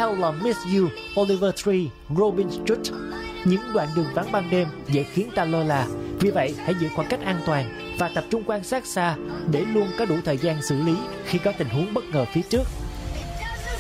How I Miss You, Oliver Tree, Robin Street. Những đoạn đường vắng ban đêm dễ khiến ta lơ là. Vì vậy, hãy giữ khoảng cách an toàn và tập trung quan sát xa để luôn có đủ thời gian xử lý khi có tình huống bất ngờ phía trước.